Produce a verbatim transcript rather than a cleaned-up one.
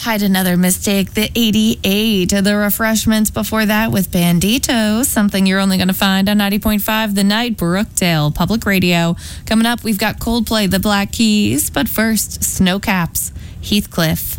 Hide another mistake, the eighty-eight. The Refreshments before that with Bandito, something you're only going to find on ninety point five The Night, Brookdale Public Radio. Coming up, we've got Coldplay, The Black Keys, but first, Snowcaps, Heathcliff.